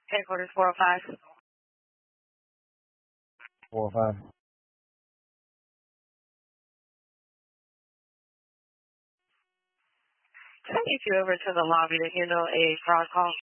Headquarters 405. 405. Can I get you over to the lobby to handle a fraud call?